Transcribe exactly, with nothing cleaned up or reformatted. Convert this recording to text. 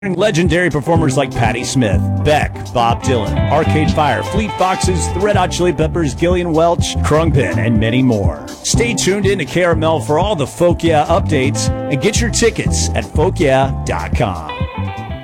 Legendary performers like Patti Smith, Beck, Bob Dylan, Arcade Fire, Fleet Foxes, the Red Hot Chili Peppers, Gillian Welch, Krungpen, and many more. Stay tuned in to Caramel for all the Folk Yeah updates and get your tickets at folk yeah dot com.